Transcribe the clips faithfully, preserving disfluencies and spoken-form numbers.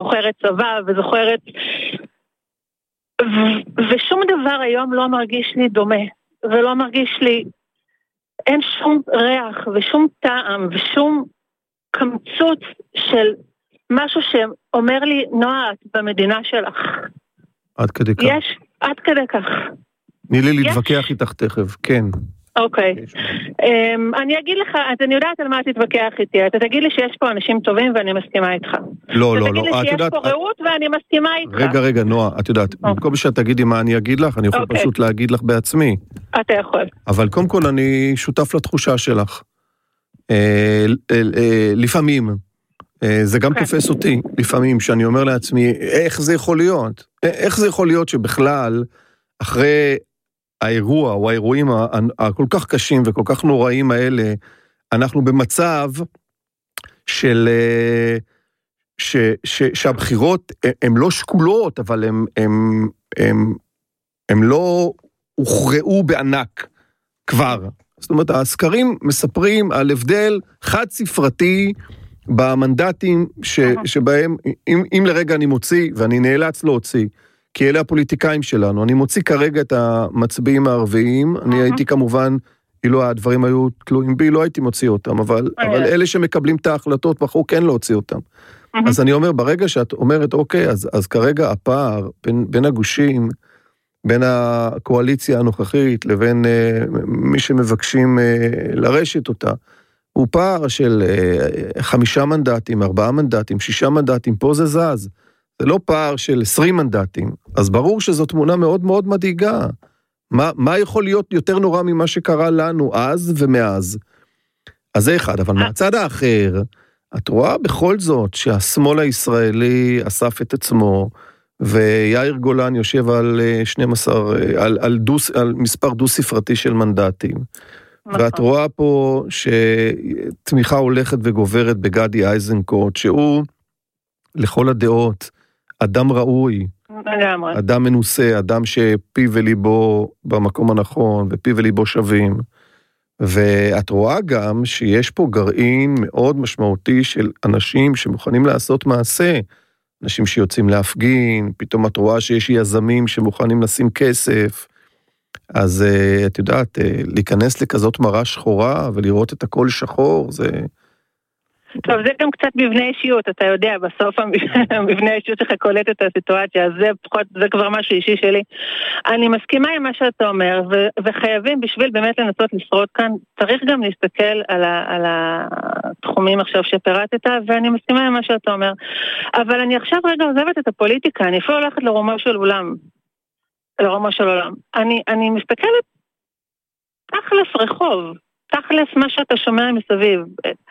זוכרת צבא וזוכרת, ו- ושום דבר היום לא מרגיש לי דומה, ולא מרגיש לי, אין שום ריח ושום טעם ושום קמצוץ של משהו שאומר לי, נועה, את במדינה שלך. עד כדי כך. יש, עד כדי כך. תני לי להתווכח איתך תכף, כן. אוקיי. אני אגיד לך, אז אני יודעת על מה תתווכח איתי, אתה תגיד לי שיש פה אנשים טובים ואני מסכימה איתך. לא, לא, לא. תגיד לי שיש פה רעות ואני מסכימה איתך. רגע, רגע, נועה, את יודעת, במקום שאת תגידי מה אני אגיד לך, אני יכול פשוט להגיד לך בעצמי. אתה יכול. אבל קודם כל אני שותף לתחושה שלך. לפעמים, זה גם תופס אותי, לפעמים, שאני אומר לעצמי, איך זה יכול להיות? איך זה יכול להיות שבכלל, אחרי האירוע או האירועים הכל כך קשים וכל כך נוראים האלה, אנחנו במצב של, ש, ש, שהבחירות הן לא שקולות, אבל הן, הן, הן, הן לא הוכרעו בענק כבר. זאת אומרת, הסקרים מספרים על הבדל חד ספרתי במנדטים ש, שבהם, אם, אם לרגע אני מוציא, ואני נאלץ להוציא, כי אלה הפוליטיקאים שלנו, אני מוציא כרגע את המצביעים הערביים, אני הייתי כמובן, אילו הדברים היו תלויים בי, לא הייתי מוציא אותם, אבל, אבל אלה שמקבלים את ההחלטות, בחרו כן להוציא אותם. אז אני אומר, ברגע שאת אומרת, אוקיי, אז, אז כרגע הפער בין, בין הגושים, בין הקואליציה הנוכחית, לבין uh, מי שמבקשים uh, לרשת אותה, הוא פער של uh, חמישה מנדטים, ארבעה מנדטים, שישה מנדטים, פה זה זז. זה לא פער של עשרים מנדטים, אז ברור שזו תמונה מאוד מאוד מדאיגה. מה, מה יכול להיות יותר נורא ממה שקרה לנו אז ומאז? אז זה אחד, אבל מהצד האחר, את רואה בכל זאת שהשמאל הישראלי אסף את עצמו, ויאיר גולן יושב על שנים עשר, על, על, דוס, על מספר דו-ספרתי של מנדטים. ואת רואה פה שתמיכה הולכת וגוברת בגדי איזנקוט, שהוא לכל הדעות, אדם ראוי, אדם מנוסה, אדם שפי וליבו במקום הנכון, ופי וליבו שווים. ואת רואה גם שיש פה גרעין מאוד משמעותי של אנשים שמוכנים לעשות מעשה, אנשים שיוצאים להפגין, פתאום את רואה שיש יזמים שמוכנים לשים כסף, אז את יודעת, להיכנס לכזאת מראה שחורה ולראות את הכל שחור, זה... טוב, זה גם קצת מבנה אישיות, אתה יודע, בסוף המבנה אישיות שלך קולט את הסיטואציה, אז זה, פחות, זה כבר משהו אישי שלי. אני מסכימה עם מה שאתה אומר, ו- וחייבים בשביל באמת לנסות לשרוד כאן, צריך גם להסתכל על, ה- על התחומים עכשיו שפירטת, ואני מסכימה עם מה שאתה אומר. אבל אני עכשיו רגע עוזבת את הפוליטיקה, אני אפילו הולכת לרומו של עולם, לרומו של עולם. אני, אני מסתכלת תכלס רחוב, תכלס מה שאתה שומע מסביב.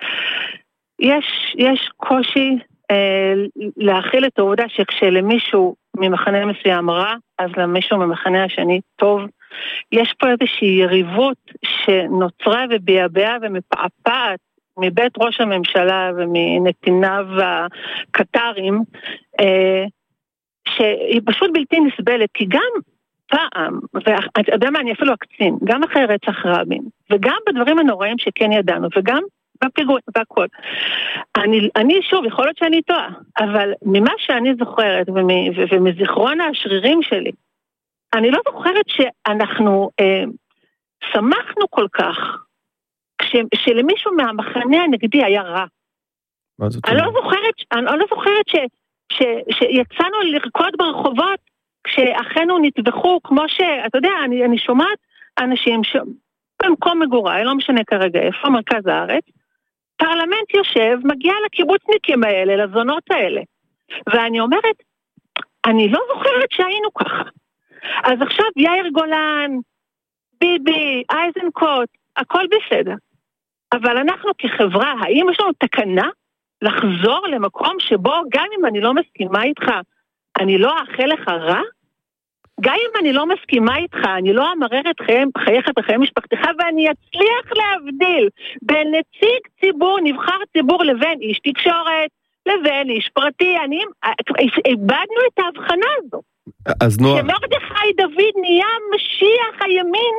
יש, יש קושי אה, להכיל את העובדה שכשלמישהו ממחנה מסוים רע, אז למישהו ממחנה השני טוב. יש פה איזושהי יריבות שנוצרה וביעבעה ומפעפעת מבית ראש הממשלה ומנתיניו הקטרים, אה, שהיא פשוט בלתי נסבלת, כי גם פעם, ואתה יודע מה, אני אפילו אקצין, גם אחרי רצח רבין, וגם בדברים הנוראים שכן ידענו, וגם בפיגוע, והכל. אני, אני שוב, יכול להיות שאני טועה, אבל ממה שאני זוכרת, ומזיכרון השרירים שלי, אני לא זוכרת שאנחנו אה, שמחנו כל כך, כש, שלמישהו מהמחנה הנגדי היה רע. אני לא זוכרת, אני לא זוכרת ש, ש, שיצאנו לרקוד ברחובות, כשאחינו נטבחו, כמו שאתה יודע, אני, אני שומעת אנשים שבמקום מגוריי, לא משנה כרגע איפה, מרכז הארץ, פרלמנט יושב, מגיע לקיבוצניקים האלה, לזונות האלה. ואני אומרת, אני לא זוכרת שהיינו ככה. אז עכשיו יאיר גולן, ביבי, איזנקוט, הכל בסדר. אבל אנחנו כחברה, האם יש לנו תקנה לחזור למקום שבו גם אם אני לא מסכימה איתך, אני לא אאחל לך רע? גם אם אני לא מסכימה איתך, אני לא אמרר את חייך וחיי משפחתך, ואני אצליח להבדיל בין נציג ציבור, נבחר ציבור, לבין איש תקשורת, לבין איש פרטי. אני, איבדנו את ההבחנה הזו. אז נועה... שמרדכי דוד נהיה משיח הימין,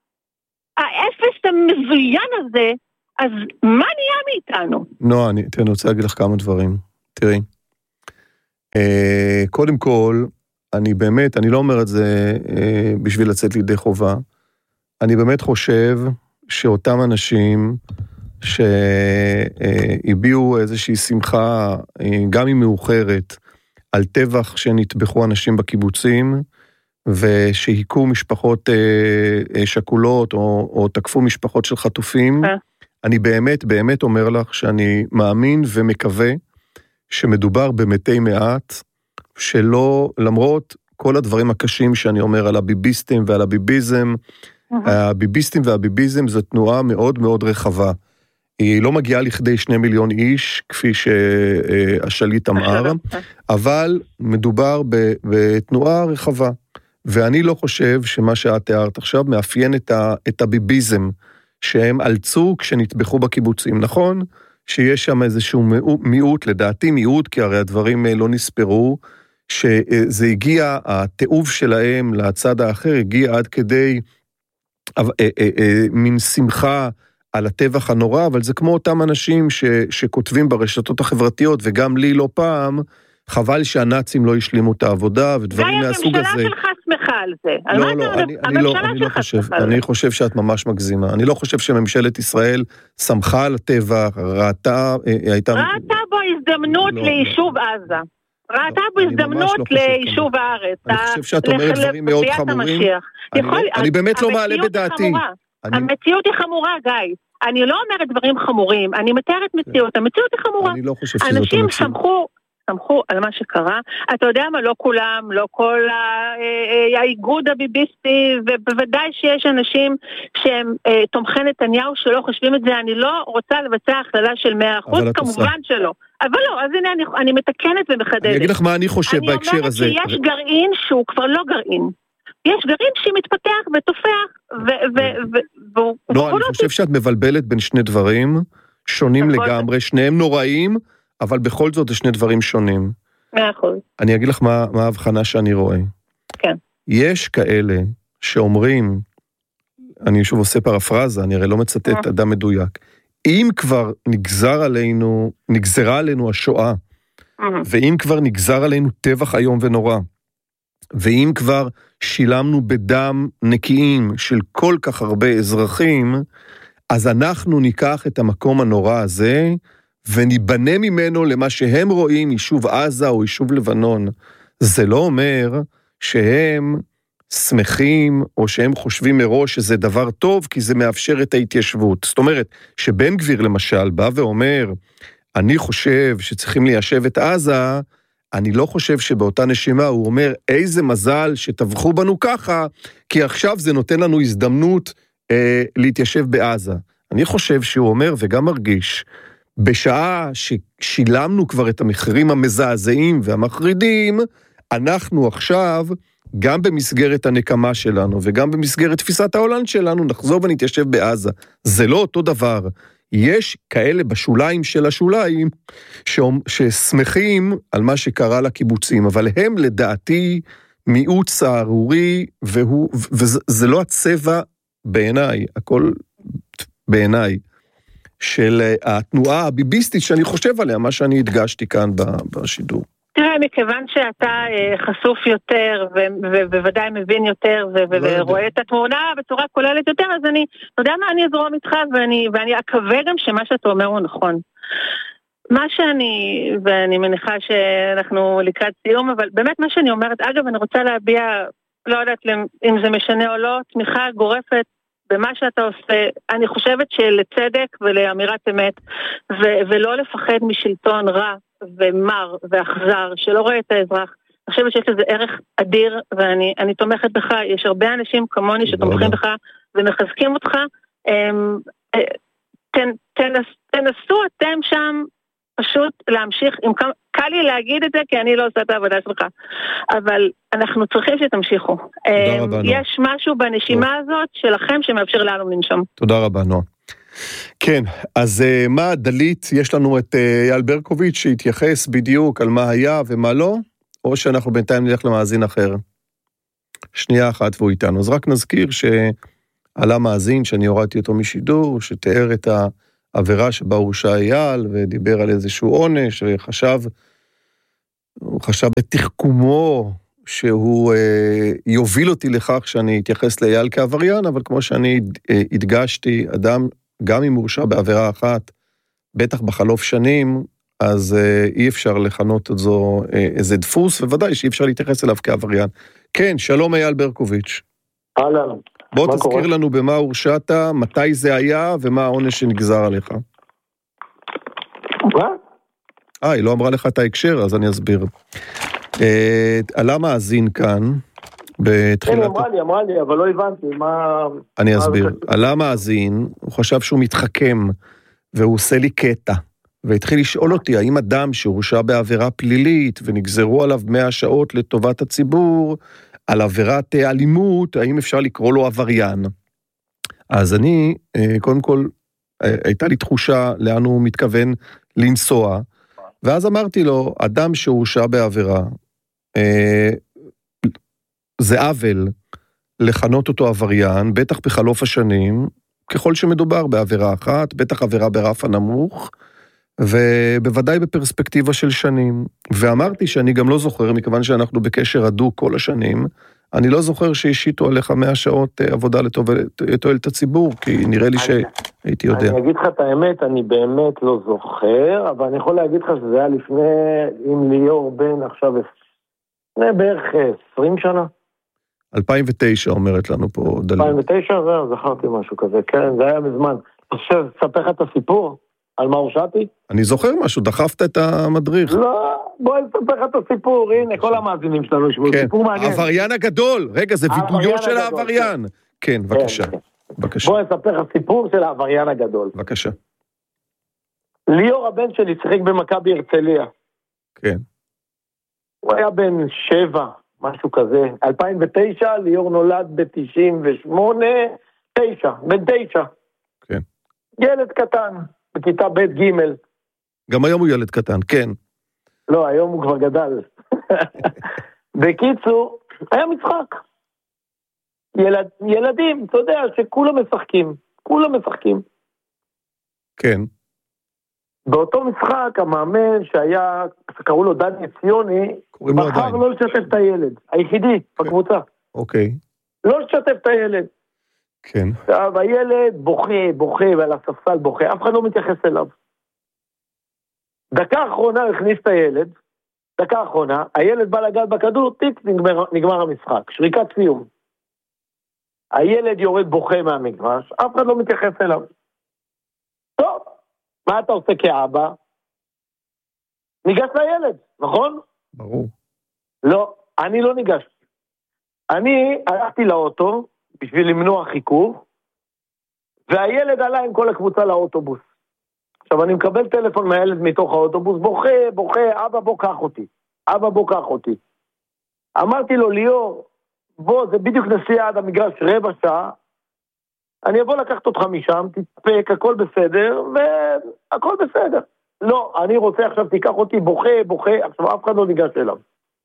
האפס המזוין הזה, אז מה נהיה מאיתנו? נועה, אני, אני רוצה להגיד לך כמה דברים. תראי, קודם כל, אני באמת, אני לא אומר את זה בשביל לצאת לידי חובה, אני באמת חושב שאותם אנשים שהביעו איזושהי שמחה, גם אם מאוחרת, על טבח שנטבחו אנשים בקיבוצים, ושהיקו משפחות שקולות, או, או תקפו משפחות של חטופים, אני באמת, באמת אומר לך שאני מאמין ומקווה שמדובר במתי מעט, שלא, למרות כל הדברים הקשים שאני אומר על הביביסטים ועל הביביזם, הביביסטים והביביזם זו תנועה מאוד מאוד רחבה. היא לא מגיעה לכדי שני מיליון איש, כפי שהשליט אמר, אבל מדובר בתנועה רחבה. ואני לא חושב שמה שאת תיארת עכשיו מאפיין את הביביזם, שהם אלצו כשנטבחו בקיבוצים. נכון שיש שם איזשהו מיעוט, לדעתי מיעוט, כי הרי הדברים לא נספרו, שזה הגיע, התיעוב שלהם לצד האחר הגיע עד כדי מין שמחה על הטבח הנורא, אבל זה כמו אותם אנשים ש, שכותבים ברשתות החברתיות, וגם לי לא פעם, חבל שהנאצים לא השלימו את העבודה, ודברים מהסוג הזה. הממשלה שלך שמחה על זה. לא, לא, אני, אני לא, אני לא חושב, אני חושב שאת ממש מגזימה. אני לא חושב שממשלת ישראל שמחה על הטבח, ראתה, הייתה... ראתה בו הזדמנות לא, ליישוב לא. עזה. ראתה בו הזדמנות ליישוב הארץ. אני חושב שאת אומרת דברים מאוד חמורים. אני באמת לא מעלה בדעתי. המציאות היא חמורה, גיא. אני לא אומרת דברים חמורים, אני מתארת מציאות, המציאות היא חמורה. אני לא חושב שזאת המציאות. אנשים שמחו, שמחו על מה שקרה. אתה יודע מה, לא כולם, לא כל האיגוד הביביסטי, ובוודאי שיש אנשים שהם תומכי נתניהו שלא חושבים את זה, אני לא רוצה לבצע הכללה של מאה אחוז, כמובן שלא. אבל לא, אז הנה אני מתקנת ומחדדת. אני אגיד לך מה אני חושב בהקשר הזה. אני אומרת שיש גרעין שהוא כבר לא גרעין. יש גרעין שמתפתח ותופח, והוא... לא, אני חושב שאת מבלבלת בין שני דברים שונים לגמרי, שניהם נוראים, אבל בכל זאת זה שני דברים שונים. מאה אחוז. אני אגיד לך מה ההבחנה שאני רואה. כן. יש כאלה שאומרים, אני שוב עושה פרפרזה, אני הרי לא מצטט אדם מדויק, אם כבר נגזר עלינו, נגזרה עלינו השואה, ואם כבר נגזר עלינו טבח היום ונורא, ואם כבר שילמנו בדם נקיים של כל כך הרבה אזרחים, אז אנחנו ניקח את המקום הנורא הזה, וניבנה ממנו למה שהם רואים, יישוב עזה או יישוב לבנון. זה לא אומר שהם שמחים, או שהם חושבים מראש שזה דבר טוב, כי זה מאפשר את ההתיישבות. זאת אומרת, שבן גביר למשל בא ואומר, אני חושב שצריכים ליישב את עזה, אני לא חושב שבאותה נשימה הוא אומר, איזה מזל שטבחו בנו ככה, כי עכשיו זה נותן לנו הזדמנות אה, להתיישב בעזה. אני חושב שהוא אומר, וגם מרגיש, בשעה ששילמנו כבר את המחירים המזעזעים והמחרידים, אנחנו עכשיו, גם במסגרת הנקמה שלנו, וגם במסגרת תפיסת העולם שלנו, נחזור ונתיישב בעזה. זה לא אותו דבר. יש כאלה בשוליים של השוליים, ששמחים על מה שקרה לקיבוצים, אבל הם לדעתי מיעוט סערורי, והוא, וזה לא הצבע בעיניי, הכל בעיניי, של התנועה הביביסטית שאני חושב עליה, מה שאני הדגשתי כאן בשידור. תראה, מכיוון שאתה חשוף יותר, ובוודאי מבין יותר, ורואה את התמונה בצורה כוללת יותר, אז אני, אתה יודע מה, אני אזרום איתך, ואני אקווה גם שמה שאתה אומר הוא נכון. מה שאני, ואני מניחה שאנחנו לקראת סיום, אבל באמת מה שאני אומרת, אגב, אני רוצה להביע, לא יודעת אם זה משנה או לא, תמיכה גורפת, במה שאתה עושה, אני חושבת שלצדק ולאמירת אמת, ולא לפחד משלטון רע ומר ואכזר, שלא רואה את האזרח, אני חושבת שיש לזה ערך אדיר, ואני אני תומכת בך, יש הרבה אנשים כמוני שתומכים בך ומחזקים אותך, תנ, תנס, תנסו אתם שם פשוט להמשיך, עם כמה, קל לי להגיד את זה כי אני לא עושה את העבודה שלך, אבל אנחנו צריכים שתמשיכו. רבה, יש נוע. משהו בנשימה טוב. הזאת שלכם שמאפשר לנו לנשום. תודה רבה, נועה. כן, אז מה, דלית, יש לנו את אייל ברקוביץ' שהתייחס בדיוק על מה היה ומה לא, או שאנחנו בינתיים נלך למאזין אחר. שנייה אחת והוא איתנו. אז רק נזכיר שעלה מאזין שאני הורדתי אותו משידור, שתיאר את העבירה שבה הורשע אייל, ודיבר על איזשהו עונש, וחשב הוא חשב בתחכומו שהוא אה, יוביל אותי לכך שאני אתייחס לאייל כעבריין, אבל כמו שאני אה, הדגשתי, אדם, גם אם הורשע בעבירה אחת, בטח בחלוף שנים, אז אה, אי אפשר לכנות את זו אה, איזה דפוס, ובוודאי שאי אפשר להתייחס אליו כעבריין. כן, שלום אייל ברקוביץ'. אהלן. בוא תזכיר קורה? לנו במה הורשעת, מתי זה היה, ומה העונש שנגזר עליך. מה? אה, היא לא אמרה לך את ההקשר, אז אני אסביר. עלה מאזין כאן, בתחילת... כן, אמרה לי, אמרה לי, אבל לא הבנתי, מה... אני אסביר. עלה מאזין, הוא חשב שהוא מתחכם, והוא עושה לי קטע, והתחיל לשאול אותי, האם אדם שהורשע בעבירה פלילית, ונגזרו עליו מאה שעות לטובת הציבור, על עבירת אלימות, האם אפשר לקרוא לו עבריין? אז אני, קודם כל, הייתה לי תחושה לאן הוא מתכוון לנסוע, ואז אמרתי לו, אדם שהורשע בעבירה, זה עוול לכנות אותו עבריין, בטח בחלוף השנים, ככל שמדובר בעבירה אחת, בטח עבירה ברף הנמוך, ובוודאי בפרספקטיבה של שנים. ואמרתי שאני גם לא זוכר, מכיוון שאנחנו בקשר הדוק כל השנים, אני לא זוכר שהשיתו עליך מאה שעות עבודה לתועלת הציבור, כי נראה לי שהייתי יודע. אני אגיד לך את האמת, אני באמת לא זוכר, אבל אני יכול להגיד לך שזה היה לפני, עם ליאור בן עכשיו, לפני בערך עשרים שנה. אלפיים ותשע אומרת לנו פה דלית. אלפיים ותשע, זהו, זכרתי משהו כזה, כן, זה היה מזמן. עכשיו, ספר לך את הסיפור, על מה הורשעתי? אני זוכר משהו, דחפת את המדריך. לא, בואי נספר לך את הסיפור, הנה, כל המאזינים שלנו ישבו, סיפור מעניין. העבריין הגדול, רגע, זה וידויו של העבריין. כן, בבקשה, בבקשה. בואי נספר לך סיפור של העבריין הגדול. בבקשה. ליאור הבן שלי שיחק במכבי הרצליה. כן. הוא היה בן שבע, משהו כזה. אלפיים ותשע, ליאור נולד ב-תשעים ושמונה, תשע, בן תשע. כן. ילד קטן, בכיתה ב' ג'. גם היום הוא ילד קטן, כן. לא, היום הוא כבר גדל. בקיצור, היה משחק. ילד, ילדים, אתה יודע, שכולם משחקים. כולם משחקים. כן. באותו משחק, המאמן שהיה, קראו לו דני ציוני, בחר לא לשתף את הילד, היחידי בקבוצה. אוקיי. לא לשתף את הילד. כן. עכשיו, הילד בוכה, בוכה, ועל הספסל בוכה, אף אחד לא מתייחס אליו. דקה האחרונה הוא הכניס את הילד, דקה האחרונה, הילד בא לגעת בכדור, טיק, נגמר, נגמר המשחק, שריקת סיום. הילד יורד בוכה מהמגרש, אף אחד לא מתייחס אליו. טוב, מה אתה עושה כאבא? ניגש לילד, נכון? ברור. לא, אני לא ניגש. אני הלכתי לאוטו, בשביל למנוע חיכוך, והילד עלה עם כל הקבוצה לאוטובוס. עכשיו, אני מקבל טלפון מהילד מתוך האוטובוס, בוכה, בוכה, אבא בוא קח אותי. אבא בוא קח אותי. אמרתי לו, ליאור, בוא, זה בדיוק נסיעה עד המגרש רבע שעה, אני אבוא לקחת אותך משם, תתפק, הכל בסדר, והכל בסדר. לא, אני רוצה עכשיו, תיקח אותי, בוכה, בוכה, עכשיו אף אחד לא ניגש אליו.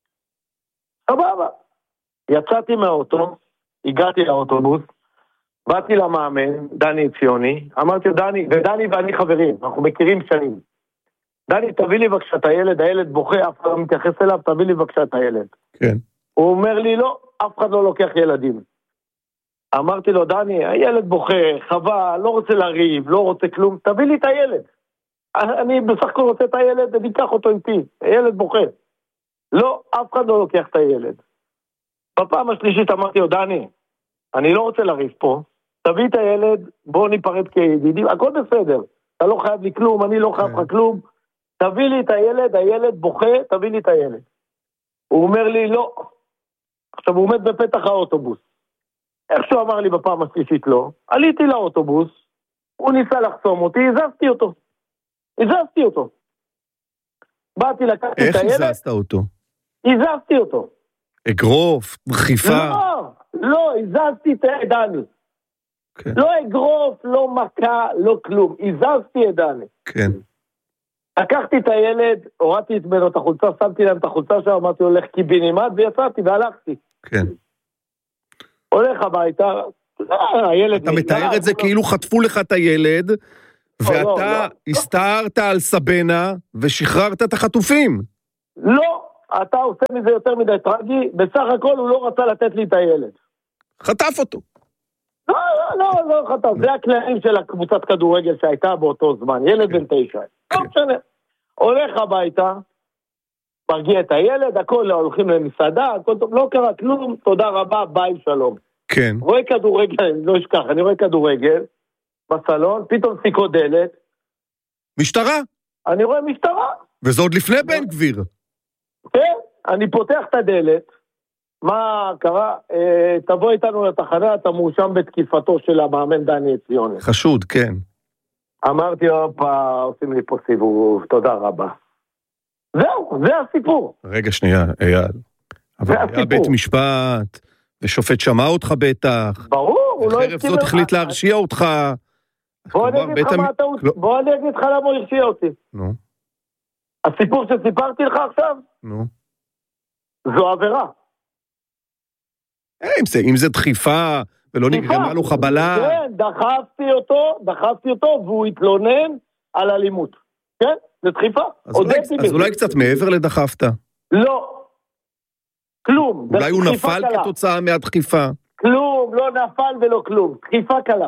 סבבה. יצאתי מהאוטו, הגעתי לאוטובוס, באתי למאמן, דני ציוני, אמרתי לו, דני, ודני ואני חברים, אנחנו מכירים שנים. דני, תביא לי בבקשה את הילד, הילד בוכה, אף אחד לא מתייחס אליו, תביא לי בבקשה את הילד. כן. הוא אומר לי, לא, אף אחד לא לוקח ילדים. אמרתי לו, דני, הילד בוכה, חבל, לא רוצה לריב, לא רוצה כלום, תביא לי את הילד. אני בסך הכל רוצה את הילד, וניקח אותו איתי, הילד בוכה. לא, אף אחד לא לוקח את הילד. בפעם השלישית אמרתי לו, דני, אני לא רוצה לריב פה, תביא את הילד, בוא ניפרד כידידים, הכל בסדר, אתה לא חייב לי כלום, אני לא חייב לך כלום, תביא לי את הילד, הילד בוכה, תביא לי את הילד. הוא אומר לי, לא. עכשיו הוא עומד בפתח האוטובוס. איך שהוא אמר לי בפעם השלישית לא, עליתי לאוטובוס, הוא ניסה לחסום אותי, הזזתי אותו. הזזתי אותו. באתי לקחתי את הילד. איך הזזת אותו? הזזתי אותו. אגרוף, דחיפה. לא, לא, הזזתי את דני. כן. לא אגרוף, לא מכה, לא כלום. הזזתי את דני. כן. לקחתי את הילד, הורדתי את ממנו את החולצה, שמתי להם את החולצה שם, אמרתי לו, לך קיבינימט, ויצאתי והלכתי. כן. הולך הביתה, הילד... אתה מתאר את זה כאילו חטפו לך את הילד, ואתה הסתערת על סבנה, ושחררת את החטופים. לא, אתה עושה מזה יותר מדי טרגי, בסך הכל הוא לא רצה לתת לי את הילד. חטף אותו. לא, לא, לא, לא חטף, זה הכללים של הקבוצת כדורגל שהייתה באותו זמן, ילד בן תשע. לא משנה. הולך הביתה, מרגיע את הילד, הכל הולכים למסעדה, הכל טוב, לא קרה כלום, תודה רבה, ביי, שלום. כן. רואה כדורגל, לא אשכח, אני רואה כדורגל בסלון, פתאום סיכו דלת. משטרה? אני רואה משטרה. וזה עוד לפני בן גביר. כן, אני פותח את הדלת, מה קרה? אה, תבוא איתנו לתחנה, אתה מואשם בתקיפתו של המאמן דני ציוני. חשוד, כן. אמרתי, אופה, עושים לי פה סיבוב, תודה רבה. זהו, זה הסיפור. רגע שנייה, אייל. אבל היה בית משפט, ושופט שמע אותך בטח. ברור, הוא לא... וחרף זאת החליט להרשיע אותך. בוא אני אגיד לך מה אתה... בוא אני אגיד לך למה הוא הרשיע אותי. נו. הסיפור שסיפרתי לך עכשיו? נו. זו עבירה. אם זה דחיפה, ולא נגרמה לו חבלה. כן, דחפתי אותו, דחפתי אותו, והוא התלונן על אלימות. כן? זה דחיפה. אז אולי קצת מעבר לדחפת. לא. כלום. אולי הוא נפל כתוצאה מהדחיפה. כלום, לא נפל ולא כלום. דחיפה קלה.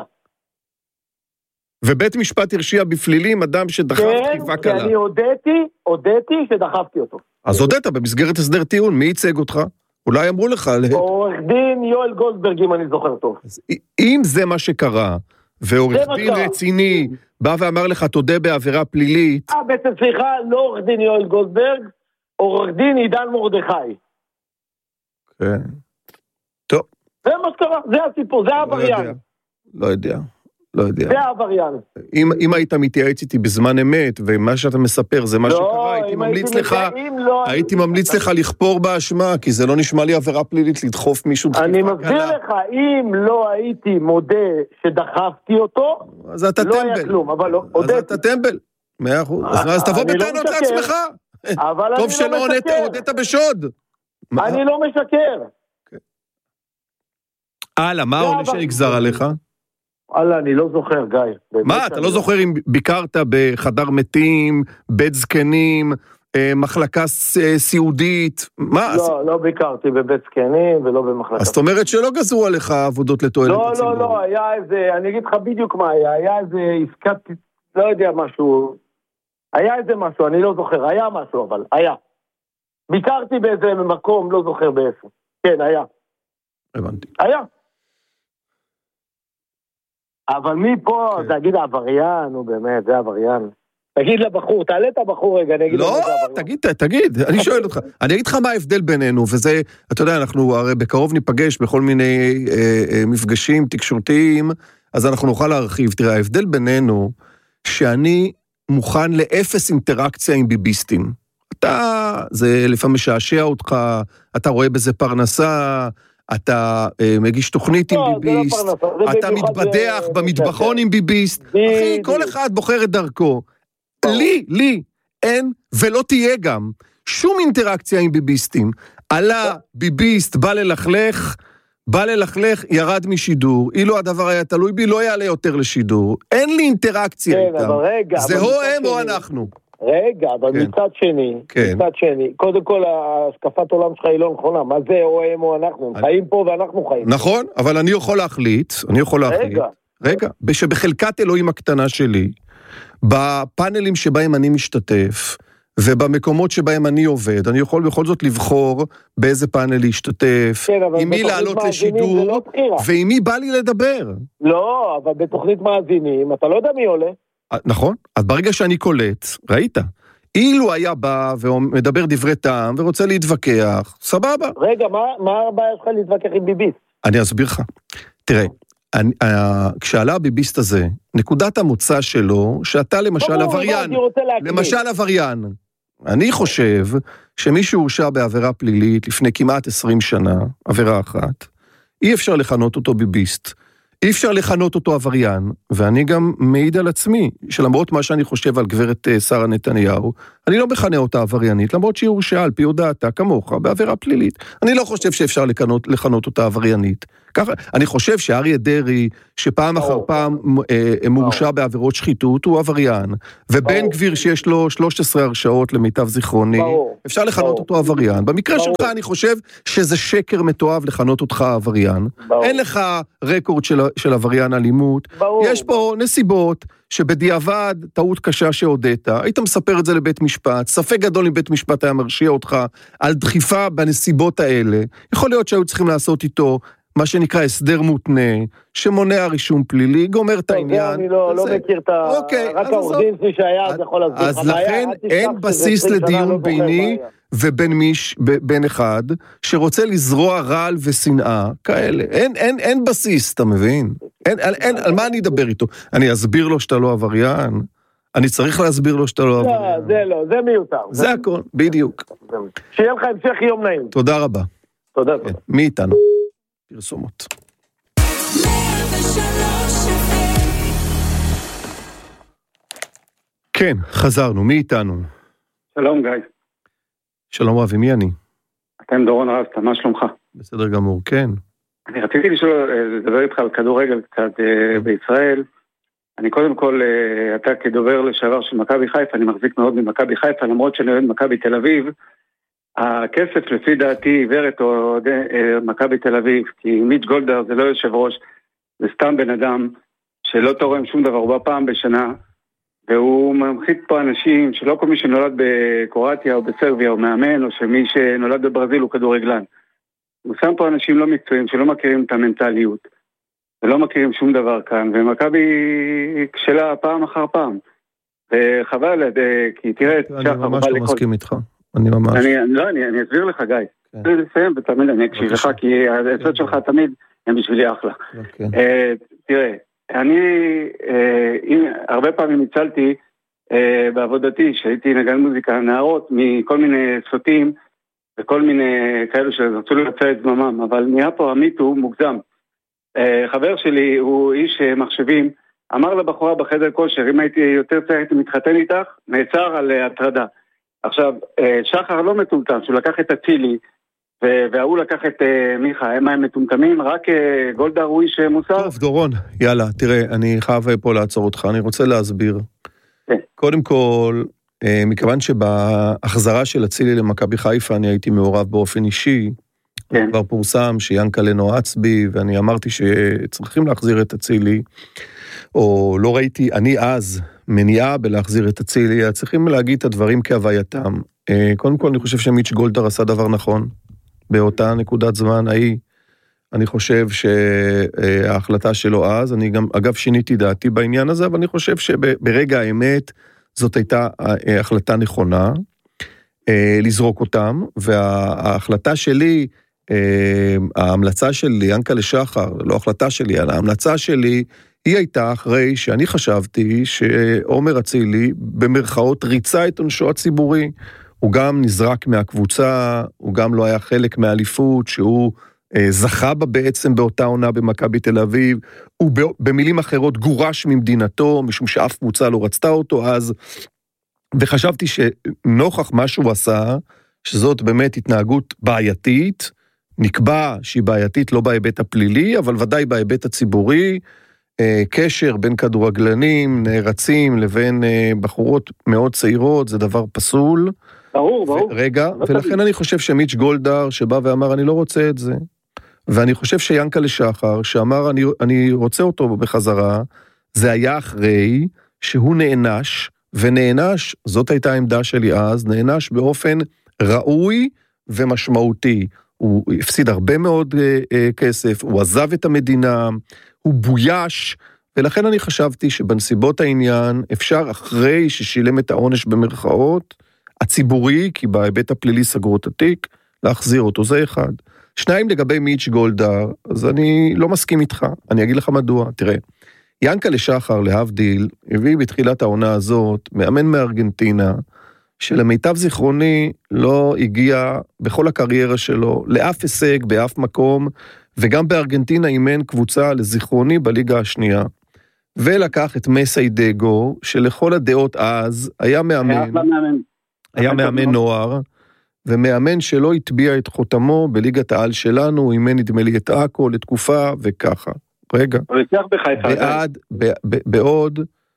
ובית משפט הרשיע בפלילים אדם שדחף דחיפה קלה. כן, כי אני הודיתי, הודיתי שדחפתי אותו. אז הודית במסגרת הסדר טיעון, מי ייצג אותך? אולי אמרו לך... עורך דין יואל גולדברג, אם אני זוכר טוב. אם זה מה שקרה, ועורך דין רציני בא ואמר לך, תודה בעבירה פלילית... אה, בעצם סליחה, לא עורך דין יואל גולדברג, עורך דין עידן מרדכי. כן. טוב. זה מה שקרה, זה הסיפור, זה העבריין. לא יודע. לא יודע. זה העבריין. אם, אם היית מתייעץ איתי בזמן אמת, ומה שאתה מספר זה מה לא, שקרה, הייתי ממליץ לך, לא, הייתי ממליץ לך לכפור באשמה, כי זה לא נשמע לי עבירה פלילית לדחוף מישהו דחיפה קלה. אני מסביר לך, אם לא הייתי מודה שדחפתי אותו, אז אתה לא טמבל. היה כלום, אבל לא, אז הודיתי. אתה טמבל. מאה אחוז. אז תבוא בטענות לעצמך. טוב שלא הודית בשוד. אני לא משקר. הלאה, מה העונש שנגזר עליך? אללה, אני לא זוכר, גיא. מה, אתה לא זוכר אם ביקרת בחדר מתים, בית זקנים, מחלקה סיעודית, מה? לא, לא ביקרתי בבית זקנים ולא במחלקה. אז זאת אומרת שלא גזרו עליך עבודות לתועלת הציבור. לא, לא, לא, היה איזה, אני אגיד לך בדיוק מה היה, היה איזה עסקת, לא יודע משהו, היה איזה משהו, אני לא זוכר, היה משהו, אבל היה. ביקרתי באיזה מקום, לא זוכר באיפה. כן, היה. הבנתי. היה. אבל מי פה, תגיד העבריין, הוא באמת, זה העבריין. תגיד לבחור, תעלה את הבחור רגע, אני אגיד לו מה זה העבריין. לא, תגיד, תגיד, אני שואל אותך. אני אגיד לך מה ההבדל בינינו, וזה, אתה יודע, אנחנו הרי בקרוב ניפגש בכל מיני מפגשים תקשורתיים, אז אנחנו נוכל להרחיב. תראה, ההבדל בינינו, שאני מוכן לאפס אינטראקציה עם ביביסטים. אתה, זה לפעמים משעשע אותך, אתה רואה בזה פרנסה, אתה אה, מגיש תוכנית עם ביביסט, אתה מתבדח במטבחון עם ביביסט, אחי, כל אחד בוחר את דרכו. לי, לי, אין ולא תהיה גם שום אינטראקציה עם ביביסטים. עלה ביביסט, בא ללכלך, בא ללכלך, ירד משידור, אילו הדבר היה תלוי בי, לא יעלה יותר לשידור. אין לי אינטראקציה איתם. זה או הם או אנחנו. רגע, אבל כן. מצד שני, כן. מצד שני, קודם כל, השקפת עולם שלך היא לא נכונה, מה זה או הם או אנחנו? אני... חיים פה ואנחנו חיים. נכון, אבל אני יכול להחליט, אני יכול להחליט, רגע, רגע, שבחלקת אלוהים הקטנה שלי, בפאנלים שבהם אני משתתף, ובמקומות שבהם אני עובד, אני יכול בכל זאת לבחור באיזה פאנל להשתתף, כן, עם מי לעלות לשידור, לא ועם מי בא לי לדבר. לא, אבל בתוכנית מאזינים, אתה לא יודע מי עולה. נכון, אז ברגע שאני קולט, ראית, אילו היה בא ומדבר דברי טעם ורוצה להתווכח, סבבה. רגע, מה, מה הבעיה שלך להתווכח עם ביביסט? אני אסביר לך. תראה, אני, כשעלה הביביסט הזה, נקודת המוצא שלו, שאתה למשל עבריין, למשל עבריין. אני חושב שמי שהורשע בעבירה פלילית לפני כמעט עשרים שנה, עבירה אחת, אי אפשר לכנות אותו ביביסט. אי אפשר לכנות אותו עבריין, ואני גם מעיד על עצמי, שלמרות מה שאני חושב על גברת שרה נתניהו, אני לא מכנה אותה עבריינית, למרות שהיא הורשעה על פי הודעתה כמוך בעבירה פלילית. אני לא חושב שאפשר לכנות, לכנות אותה עבריינית. ככה, אני חושב שאריה דרעי, שפעם אחר פעם אה, מורשע בעבירות שחיתות, הוא עבריין. ובן גביר שיש לו שלוש עשרה הרשעות למיטב זיכרוני, אפשר לכנות אותו עבריין. במקרה שלך אני חושב שזה שקר מתועב לכנות אותך עבריין. אין לך רקורד של, של עבריין אלימות. יש פה נסיבות שבדיעבד טעות קשה שהודית. היית מספר את זה לבית משפט. ספק גדול אם בית משפט היה מרשיע אותך על דחיפה בנסיבות האלה. יכול להיות שהיו צריכים לעשות איתו מה שנקרא הסדר מותנה, שמונע רישום פלילי, גומר את העניין. אני לא מכיר את ה... רק העורך דין שהיה, אז יכול להסביר. אז לכן אין בסיס לדיון ביני ובין אחד, שרוצה לזרוע רעל ושנאה כאלה. אין בסיס, אתה מבין? על מה אני אדבר איתו? אני אסביר לו שאתה לא עבריין? אני צריך להסביר לו שאתה לא עבריין? זה לא, זה מיותר. זה הכל, בדיוק. שיהיה לך המשך יום נעים. תודה רבה. תודה, תודה. מי איתנו? פרסומות. כן, חזרנו, מי איתנו? שלום גיא. שלום רבי, מי אני? אתם דורון רזת, מה שלומך? בסדר גמור, כן. אני רציתי לשאול, לדבר איתך על כדורגל קצת בישראל. אני קודם כל, אתה כדובר לשעבר של מכבי חיפה, אני מחזיק מאוד ממכבי חיפה, למרות שאני אוהד מכבי תל אביב, הכסף לפי דעתי עיוורת או מכבי תל אביב, כי מיץ' גולדהר זה לא יושב ראש, זה סתם בן אדם שלא תורם שום דבר, הוא בא פעם בשנה, והוא ממחית פה אנשים שלא כל מי שנולד בקרואטיה או בסרביה או מאמן, או שמי שנולד בברזיל הוא כדורגלן. הוא שם פה אנשים לא מקצועיים שלא מכירים את המנטליות, ולא מכירים שום דבר כאן, ומכבי כשלה פעם אחר פעם. וחבל, כי תראה... אני ממש לא מסכים איתך. אני ממש... אני, לא, אני, אני אסביר לך, גיא. כן. אני אסיים ותמיד אני אקשיב לך, כי העצות שלך תמיד הם בשבילי אחלה. Okay. Uh, תראה, אני uh, הרבה פעמים הצלתי uh, בעבודתי, שהייתי נגן מוזיקה נערות, מכל מיני סוטים, וכל מיני כאלו שרצו לבצע את זממם, אבל נהיה פה המיטו מוגזם. Uh, חבר שלי הוא איש מחשבים, אמר לבחורה בחדר כושר, אם הייתי יותר צעיר הייתי מתחתן איתך, נעצר על הטרדה. עכשיו, שחר לא מטומטם, שהוא לקח את הצילי, והוא לקח את מיכה, הם הם מטומטמים, רק גולדהר הוא איש מוסר. טוב, דורון, יאללה, תראה, אני חייב פה לעצור אותך, אני רוצה להסביר. כן. קודם כל, מכיוון שבהחזרה של הצילי למכבי חיפה, אני הייתי מעורב באופן אישי, כן. כבר פורסם שיאנקל'ה נועץ בי, ואני אמרתי שצריכים להחזיר את הצילי, או לא ראיתי, אני אז מניעה בלהחזיר את הצילי, צריכים להגיד את הדברים כהווייתם. קודם כל, אני חושב שמיץ' גולדהר עשה דבר נכון, באותה נקודת זמן ההיא, אני חושב שההחלטה שלו אז, אני גם, אגב, שיניתי דעתי בעניין הזה, אבל אני חושב שברגע האמת, זאת הייתה החלטה נכונה, לזרוק אותם, וההחלטה שלי, ההמלצה שלי, יענקל'ה שחר, לא החלטה שלי, אלא ההמלצה שלי, היא הייתה אחרי שאני חשבתי שעומר אצילי במרכאות ריצה את עונשו הציבורי, הוא גם נזרק מהקבוצה, הוא גם לא היה חלק מהאליפות, שהוא אה, זכה בה בעצם באותה עונה במכבי תל אביב, הוא במילים אחרות גורש ממדינתו, משום שאף קבוצה לא רצתה אותו אז, וחשבתי שנוכח מה שהוא עשה, שזאת באמת התנהגות בעייתית, נקבע שהיא בעייתית לא בהיבט הפלילי, אבל ודאי בהיבט הציבורי, קשר בין כדורגלנים, נערצים, לבין בחורות מאוד צעירות, זה דבר פסול. ברור, ברור. רגע, ולכן אני חושב שמיץ' גולדהר שבא ואמר, אני לא רוצה את זה. ואני חושב שיענקל'ה שחר, שאמר, אני, אני רוצה אותו בחזרה, זה היה אחרי שהוא נענש, ונענש, זאת הייתה העמדה שלי אז, נענש באופן ראוי ומשמעותי. הוא הפסיד הרבה מאוד uh, uh, כסף, הוא עזב את המדינה, הוא בויש, ולכן אני חשבתי שבנסיבות העניין אפשר אחרי ששילם את העונש במרכאות, הציבורי, כי בהיבט הפלילי סגרו את התיק, להחזיר אותו, זה אחד. שניים לגבי מיץ' גולדהר, אז אני לא מסכים איתך, אני אגיד לך מדוע, תראה, יענקל'ה שחר להבדיל, הביא בתחילת העונה הזאת, מאמן מארגנטינה, שלמיטב זיכרוני לא הגיע בכל הקריירה שלו, לאף הישג, באף מקום, וגם בארגנטינה אימן קבוצה לזיכרוני בליגה השנייה. ולקח את מסיידגו, שלכל הדעות אז היה מאמן, היה מאמן נוער, ומאמן שלא הטביע את חותמו בליגת העל שלנו, אימן נדמה לי את עכו לתקופה וככה. רגע. בעד, בעוד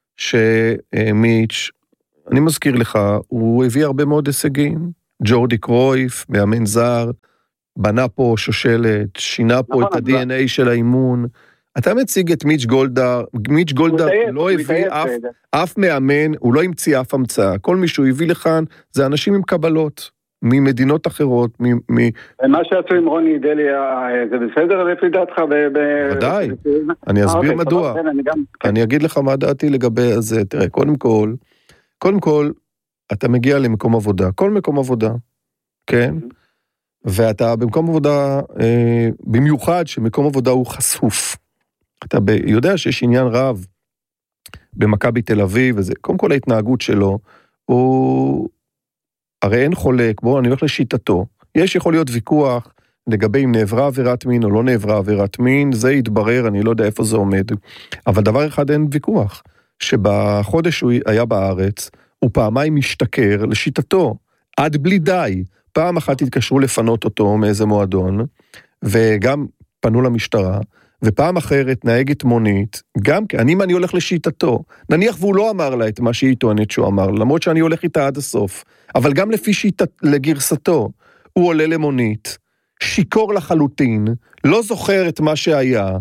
שמיץ', אני מזכיר לך, הוא הביא הרבה מאוד הישגים, ג'ורדי קרויף, מאמן זר, בנה פה שושלת, שינה פה את ה-די אן איי של האימון, אתה מציג את מיץ' גולדהר, מיץ' גולדהר לא הביא אף, אף מאמן, הוא לא המציא אף המצאה, כל מי שהוא הביא לכאן, זה אנשים עם קבלות, ממדינות אחרות, מ... מה שעשו עם רוני דליה, זה בסדר לפי דעתך? ודאי, אני אסביר מדוע, אני אגיד לך מה דעתי לגבי זה, תראה, קודם כל, קודם כל, אתה מגיע למקום עבודה, כל מקום עבודה, כן? ואתה במקום עבודה, במיוחד שמקום עבודה הוא חשוף, אתה יודע שיש עניין רב במכבי תל אביב, וזה, קודם כל ההתנהגות שלו, הוא, הרי אין חולק, בואו אני הולך לשיטתו, יש יכול להיות ויכוח לגבי אם נעברה עבירת מין או לא נעברה עבירת מין, זה יתברר, אני לא יודע איפה זה עומד, אבל דבר אחד אין ויכוח, שבחודש הוא היה בארץ, הוא פעמיים משתכר לשיטתו, עד בלי די, פעם אחת התקשרו לפנות אותו מאיזה מועדון, וגם פנו למשטרה, ופעם אחרת נהגת מונית, גם כן, אם אני הולך לשיטתו, נניח והוא לא אמר לה את מה שהיא טוענת שהוא אמר, למרות שאני הולך איתה עד הסוף, אבל גם לפי שיטת, לגרסתו, הוא עולה למונית, שיקור לחלוטין, לא זוכר את מה שהיה,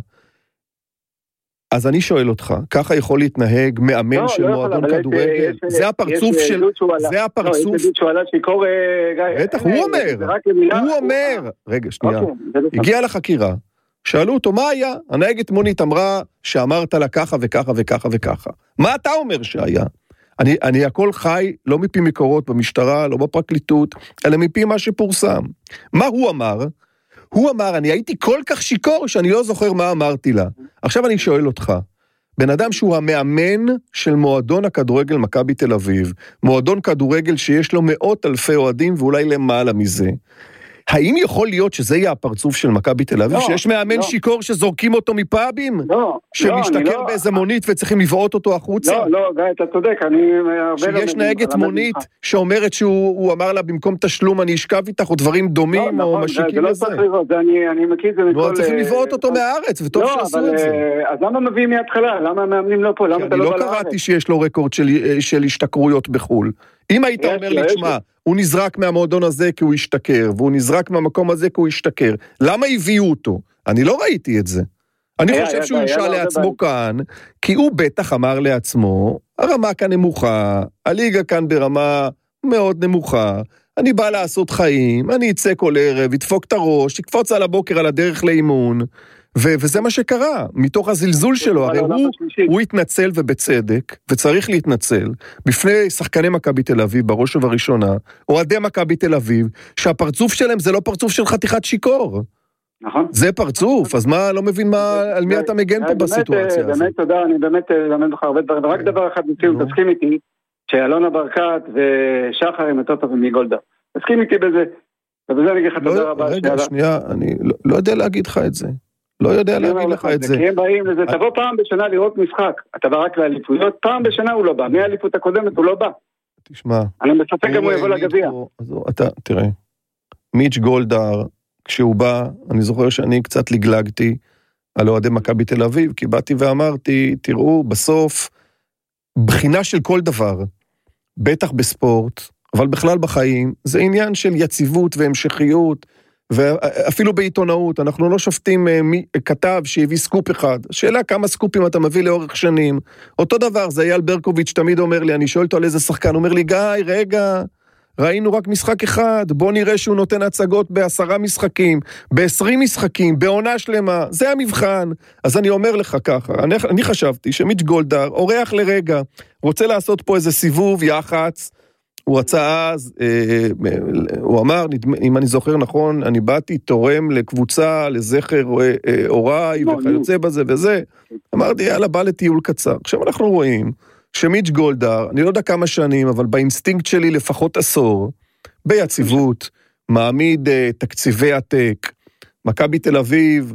אז אני שואל אותך, ככה יכול להתנהג מאמן לא, של לא מועדון יכול, כדורגל? יש, זה הפרצוף יש, של... זה הפרצוף... לא, יש עדות שהוא עלה שיקור... בטח, הוא אומר, הוא אומר... רגע, שנייה. הגיע לחקירה, שאלו אותו, מה היה? הנהגת מונית אמרה שאמרת לה ככה וככה וככה וככה. מה אתה אומר שהיה? אני, אני הכל חי, לא מפי מקורות במשטרה, לא בפרקליטות, אלא מפי מה שפורסם. מה הוא אמר? הוא אמר, אני הייתי כל כך שיקור שאני לא זוכר מה אמרתי לה. עכשיו אני שואל אותך, בן אדם שהוא המאמן של מועדון הכדורגל מכבי תל אביב, מועדון כדורגל שיש לו מאות אלפי אוהדים ואולי למעלה מזה, האם יכול להיות שזה יהיה הפרצוף של מכבי תל אביב, לא, שיש מאמן לא. שיקור שזורקים אותו מפאבים? לא, שמשתכר לא, באיזה מונית וצריכים לבעוט אותו החוצה? לא, לא, גיא, אתה צודק, אני... שיש נהגת מונית שאומרת שהוא אמר לה, במקום תשלום אני אשכב איתך, או דברים דומים, או משיקים לזה. לא, לא, זה אני מכיר את זה מכל... לא, צריכים לבעוט אותו מהארץ, וטוב שעשו את זה. אז למה מביאים מההתחלה? למה המאמנים לא פה? למה אתה לא בא לארץ? אני לא קראתי שיש לו רקורד של השתכרויות בחול. אם היית אומר לי, תשמע, הוא נזרק מהמועדון הזה כי הוא השתכר, והוא נזרק מהמקום הזה כי הוא השתכר. למה הביאו אותו? אני לא ראיתי את זה. אני חושב שהוא הרשה לעצמו כאן, כי הוא בטח אמר לעצמו, הרמה כאן נמוכה, הליגה כאן ברמה מאוד נמוכה, אני בא לעשות חיים, אני אצא כל ערב, ידפוק את הראש, יקפוץ על הבוקר על הדרך לאימון, ו- וזה מה שקרה, מתוך הזלזול שלו, הרי הוא, הוא התנצל ובצדק, וצריך להתנצל, בפני שחקני מכבי תל אביב, בראש ובראשונה, אוהדי מכבי תל אביב, שהפרצוף שלהם זה לא פרצוף של חתיכת שיקור. נכון. זה פרצוף, אז מה, לא מבין מה, על מי אתה מגן פה בסיטואציה הזאת. באמת תודה, אני באמת למד לך הרבה דברים, רק דבר אחד בציון, תסכים איתי, שאלונה ברקת ושחר הם יותר טובים מגולדה. תסכים איתי בזה, ובזה אני אגיד לך תודה רבה. רגע, שנייה, אני לא יודע להגיד לך את זה. לא יודע להגיד לך את זה. כי הם באים לזה, תבוא פעם בשנה לראות משחק, אתה בא רק לאליפויות, פעם בשנה הוא לא בא, מהאליפות הקודמת הוא לא בא. תשמע. אני מספק גם הוא יבוא לגביע. אתה, תראה, מיץ' גולדהר, כשהוא בא, אני זוכר שאני קצת לגלגתי על אוהדי מכבי תל אביב, כי באתי ואמרתי, תראו, בסוף, בחינה של כל דבר, בטח בספורט, אבל בכלל בחיים, זה עניין של יציבות והמשכיות, ואפילו בעיתונאות, אנחנו לא שופטים כתב שהביא סקופ אחד, השאלה כמה סקופים אתה מביא לאורך שנים, אותו דבר, זה אייל ברקוביץ' תמיד אומר לי, אני שואל אותו על איזה שחקן, הוא אומר לי, גיא, רגע, ראינו רק משחק אחד, בוא נראה שהוא נותן הצגות בעשרה משחקים, בעשרים משחקים, בעונה שלמה, זה המבחן. אז אני אומר לך ככה, אני, אני חשבתי שמיץ' גולדהר, אורח לרגע, רוצה לעשות פה איזה סיבוב, יחץ, הוא רצה אז, אה, הוא אמר, אם אני זוכר נכון, אני באתי תורם לקבוצה, לזכר אוריי, וכיוצא בזה וזה, אמרתי, יאללה, בא לטיול קצר. עכשיו אנחנו רואים, שמיץ' גולדהר, אני לא יודע כמה שנים, אבל באינסטינקט שלי לפחות עשור, ביציבות, מעמיד uh, תקציבי עתק, מכבי תל אביב,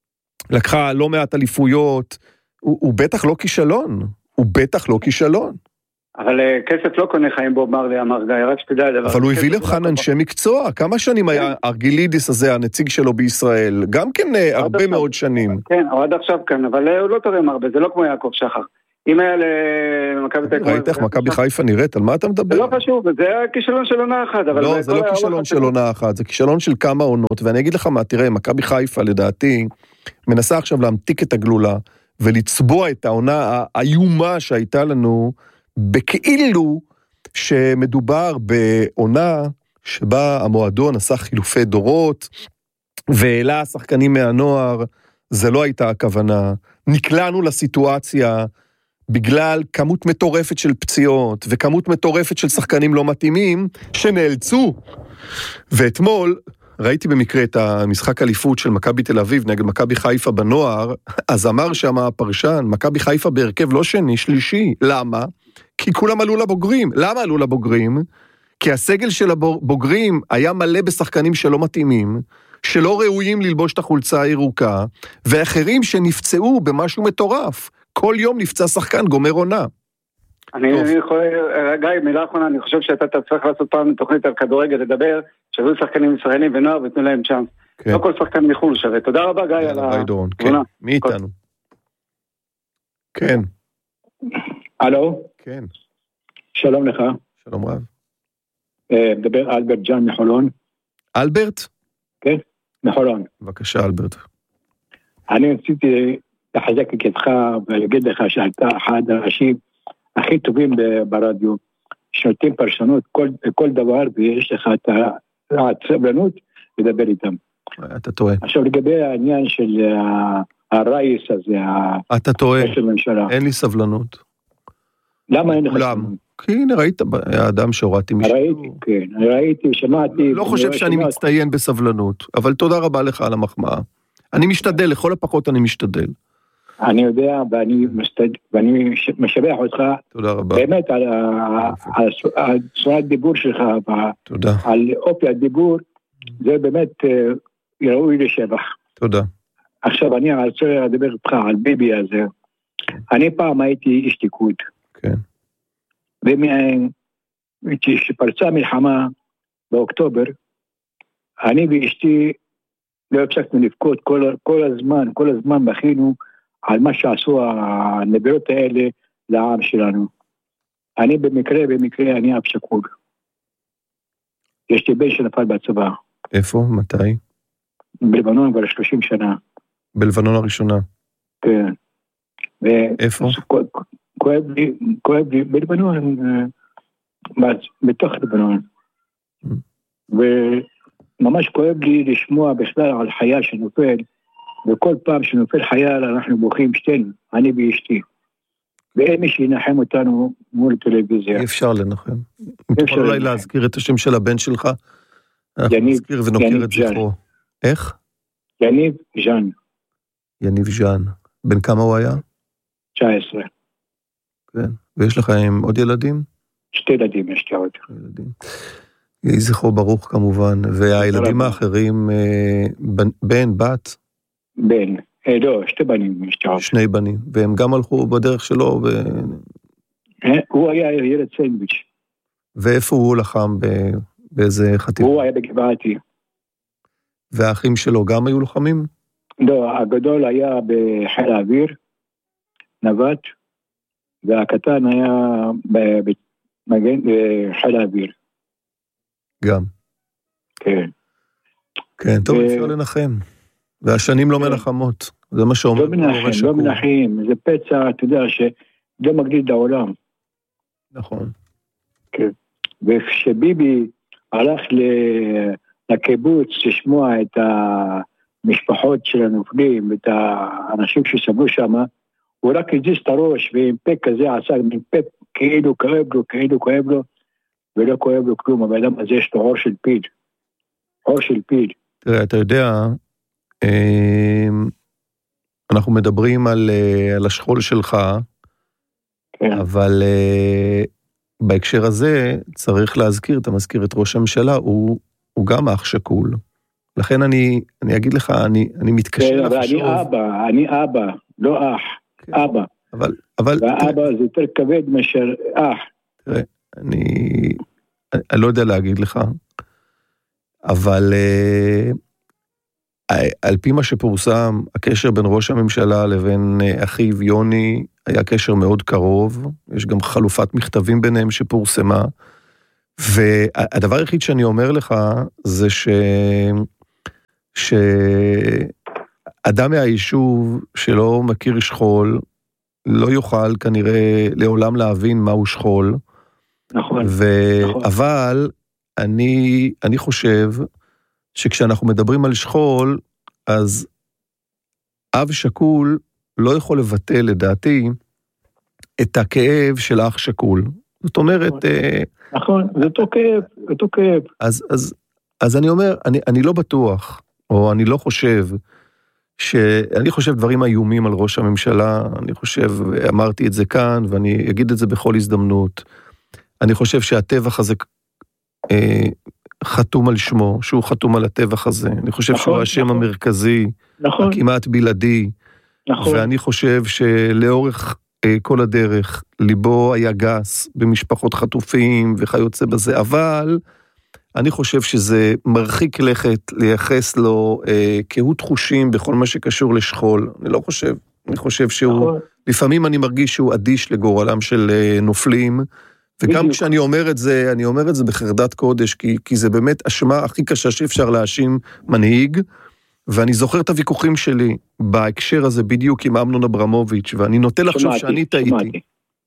לקחה לא מעט אליפויות, הוא, הוא בטח לא כישלון, הוא בטח לא כישלון. אבל כסף לא קונה חיים בו מרלי, אמר גיא, רק שתדע דבר. אבל הוא הביא לכאן אנשי מקצוע, כמה שנים היה ארגילידיס הזה, הנציג שלו בישראל, גם כן הרבה מאוד שנים. כן, הוא עד עכשיו כאן, אבל הוא לא תורם הרבה, זה לא כמו יעקב שחר. אם היה למכבי תל אביב... ראית איך מכבי חיפה נראית, על מה אתה מדבר? זה לא חשוב, זה כישלון של עונה אחת. לא, זה לא כישלון של עונה אחת, זה כישלון של כמה עונות, ואני אגיד לך מה, תראה, מכבי חיפה לדעתי, מנסה עכשיו להמתיק את הגלולה, ולצבוע את העונה האיומה שהייתה לנו, בכאילו שמדובר בעונה שבה המועדון עשה חילופי דורות, והעלה שחקנים מהנוער, זה לא הייתה הכוונה. נקלענו לסיטואציה בגלל כמות מטורפת של פציעות, וכמות מטורפת של שחקנים לא מתאימים, שנאלצו. ואתמול ראיתי במקרה את המשחק אליפות של מכבי תל אביב נגד מכבי חיפה בנוער, אז אמר שם הפרשן, מכבי חיפה בהרכב לא שני, שלישי. למה? כי כולם עלו לבוגרים. למה עלו לבוגרים? כי הסגל של הבוגרים היה מלא בשחקנים שלא מתאימים, שלא ראויים ללבוש את החולצה הירוקה, ואחרים שנפצעו במשהו מטורף. כל יום נפצע שחקן, גומר עונה. אני יכול, גיא, מילה אחרונה, אני חושב שאתה צריך לעשות פעם תוכנית על כדורגל, לדבר, שהיו שחקנים ישראלים ונוער, ותנו להם צ'אנס. לא כל שחקן מחול שווה. תודה רבה, גיא, על התמונה. מי איתנו? כן. הלו? כן. שלום לך. שלום רב. מדבר אלברט ג'אן מחולון. אלברט? כן, מחולון. בבקשה, אלברט. אני רציתי לחזק את ידך ולהגיד לך שאתה אחד האנשים הכי טובים ברדיו, שנותנים פרשנות כל, כל דבר, ויש לך את הסבלנות לדבר איתם. אתה טועה. עכשיו לגבי העניין של הרייס הזה, אתה טועה, אין לי סבלנות. למה אין לך סבלנות? כי הנה ראית, האדם שהורדתי משהו. ראיתי, כן, ראיתי, שמעתי. לא חושב שאני מצטיין בסבלנות, אבל תודה רבה לך על המחמאה. אני משתדל, לכל הפחות אני משתדל. אני יודע, ואני, מסתד... ואני משבח אותך, תודה רבה. באמת על, על, על צורת דיבור שלך, תודה. על אופי הדיבור, זה באמת ראוי לשבח. תודה. עכשיו אני רוצה לדבר איתך על ביבי הזה. אני פעם הייתי איש תיקוד. כן. וכשפרצה מלחמה באוקטובר, אני ואשתי לא הפסקנו לבכות כל, כל הזמן, כל הזמן בכינו על מה שעשו הנבירות האלה לעם שלנו. אני במקרה, במקרה, אני אב שכול. יש לי בן שנפל בצבא. איפה? מתי? בלבנון כבר שלושים שנה. בלבנון הראשונה? כן. איפה? כואב לי, כואב לי, בלבנון, בתוך לבנון. וממש כואב לי לשמוע בכלל על חייל שנופל, וכל פעם שנופל חייל אנחנו בוכים שתינו, אני ואשתי. ואין מי שינחם אותנו מול טלוויזיה. אי אפשר לנחם. תוכל אולי להזכיר את השם של הבן שלך? יניב, נזכיר ונוקיר את זכרו. איך? יניב ז'אן. יניב ז'אן. בן כמה הוא היה? תשע עשרה. כן. ויש לך עם עוד ילדים? שתי ילדים יש לי עוד. ילדים. יהי זכרו ברוך כמובן. והילדים האחרים, בן, בת? בן. לא, שתי בנים יש לי עוד. שני בנים. והם גם הלכו בדרך שלו? ו... הוא היה ילד סנדוויץ'. ואיפה הוא לחם? באיזה חטיבה? הוא היה בגבעתי. והאחים שלו גם היו לוחמים? לא, הגדול היה בחיל האוויר, נווט, והקטן היה בחיל האוויר. גם. כן. כן, טוב, אפשר לנחם. והשנים לא מנחמות. זה מה שאומר. לא מנחם, לא מנחם. זה פצע, אתה יודע, שלא מגדיל לעולם. נכון. כן. וכשביבי הלך לקיבוץ לשמוע את המשפחות של הנופלים, את האנשים שסבלו שם, הוא רק הזיז את הראש, ועם פה כזה עשה, עם פה כאילו כואב לו, כאילו כואב לו, ולא כואב לו כלום, אבל למה הזה יש לו עור של פיל. עור של פיל. תראה, אתה יודע, אנחנו מדברים על, על השכול שלך, כן. אבל בהקשר הזה צריך להזכיר, אתה מזכיר את ראש הממשלה, הוא, הוא גם אח שקול. לכן אני, אני אגיד לך, אני, אני מתקשר כן, לחשוב. אבל אני אבא, אני אבא, לא אח, כן. אבא. אבל, אבל... והאבא זה יותר כבד מאשר אח. תראה, אני, אני לא יודע להגיד לך, אבל על פי מה שפורסם, הקשר בין ראש הממשלה לבין אחיו יוני היה קשר מאוד קרוב, יש גם חלופת מכתבים ביניהם שפורסמה, והדבר היחיד שאני אומר לך זה ש... שאדם מהיישוב שלא מכיר שכול, לא יוכל כנראה לעולם להבין מהו שכול. נכון. ו... נכון. אבל אני, אני חושב שכשאנחנו מדברים על שכול, אז אב שקול לא יכול לבטא לדעתי את הכאב של אח שקול. זאת אומרת... נכון, זה אותו כאב, אותו כאב. אז, אז, אז אני אומר, אני, אני לא בטוח, או אני לא חושב, שאני חושב דברים איומים על ראש הממשלה, אני חושב, אמרתי את זה כאן, ואני אגיד את זה בכל הזדמנות. אני חושב שהטבח הזה אה, חתום על שמו, שהוא חתום על הטבח הזה. אני חושב נכון, שהוא השם נכון. המרכזי, נכון. הכמעט בלעדי. נכון. ואני חושב שלאורך אה, כל הדרך, ליבו היה גס במשפחות חטופים וכיוצא בזה, אבל אני חושב שזה מרחיק לכת לייחס לו אה, קהות חושים בכל מה שקשור לשכול. אני לא חושב. אני חושב שהוא, נכון. לפעמים אני מרגיש שהוא אדיש לגורלם של אה, נופלים, וגם בדיוק. כשאני אומר את זה, אני אומר את זה בחרדת קודש, כי, כי זה באמת אשמה הכי קשה שאפשר להאשים מנהיג, ואני זוכר את הוויכוחים שלי בהקשר הזה בדיוק עם אמנון אברמוביץ', ואני נוטה לחשוב שאני טעיתי. שמעתי,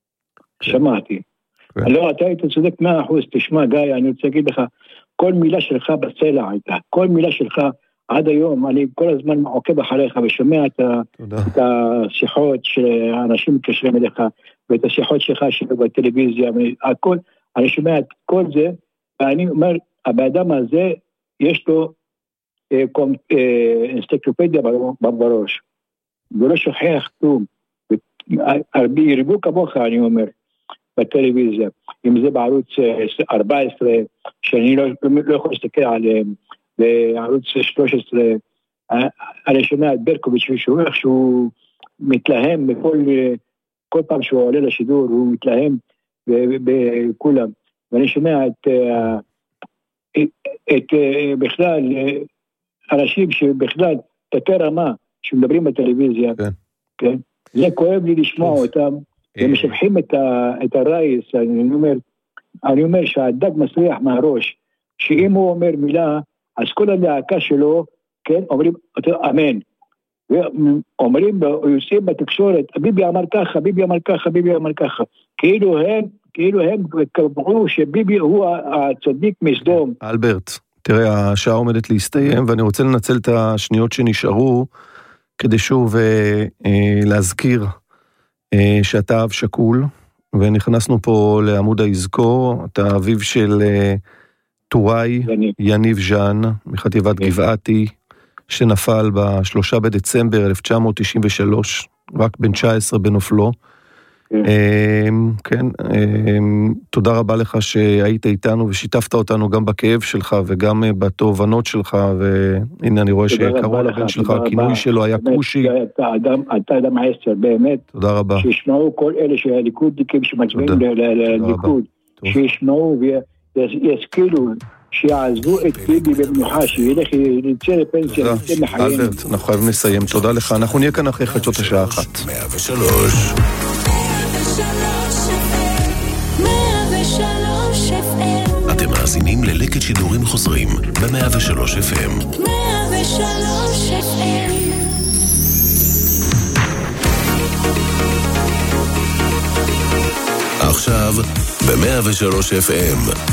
שמעתי. לא, אתה היית צודק מאה אחוז, תשמע גיא, אני רוצה להגיד לך, כל מילה שלך בסלע הייתה, כל מילה שלך עד היום, אני כל הזמן עוקב אחריך ושומע את, את השיחות שאנשים מתקשרים אליך, ואת השיחות שלך שלו בטלוויזיה, הכל, אני שומע את כל זה, ואני אומר, הבאדם הזה, יש לו אה, קומ, אה, אנסטיקלופדיה בראש, ולא שוכח כלום, הרבה ירבו כמוך, אני אומר, בטלוויזיה, אם זה בערוץ ארבע עשרה, שאני לא, לא יכול להסתכל עליהם, בערוץ שלוש עשרה, אני שומע את ברקוביץ' ושומע איך שהוא מתלהם בכל, כל פעם שהוא עולה לשידור, הוא מתלהם בכולם, ואני שומע את, את, את בכלל, אנשים שבכלל, תתי רמה, שמדברים בטלוויזיה, כן. כן? זה כואב לי לשמוע אותם, ומשבחים את, את הרייס, אני אומר, אני אומר שהדג מסריח מהראש, שאם הוא אומר מילה, אז כל הלהקה שלו, כן, אומרים, אמן. ואומרים, יוצאים בתקשורת, ביבי אמר ככה, ביבי אמר ככה, ביבי אמר ככה. כאילו הם, כאילו הם קבעו שביבי הוא הצדיק מסדום. אלברט, תראה, השעה עומדת להסתיים, ואני רוצה לנצל את השניות שנשארו, כדי שוב אה, אה, להזכיר אה, שאתה אב שקול, ונכנסנו פה לעמוד ההזכור, אתה אביו של... אה, טוראי יניב ז'אן, מחטיבת גבעתי, שנפל בשלושה בדצמבר אלף תשע מאות תשעים ושלוש, רק בן תשע עשרה בנופלו. כן, תודה רבה לך שהיית איתנו ושיתפת אותנו גם בכאב שלך וגם בתובנות שלך, והנה אני רואה שקראו לבן שלך, הכינוי שלו היה קושי. אתה אדם עשר, באמת. תודה רבה. שישמעו כל אלה שהליכודניקים שמצביעים לליכוד, שישמעו וישכילו, שיעזבו את ביבי במנוחה, שילך יצא לפנסיה, יצא מחיים. אלברט, אנחנו חייבים לסיים. תודה לך. אנחנו נהיה כאן אחרי חדשות השעה אחת. מאה ושלוש אתם מאזינים ללקט שידורים חוזרים ב-מאה ושלוש אף אם. מאה ושלוש אף אם. עכשיו ב-מאה ושלוש אף אם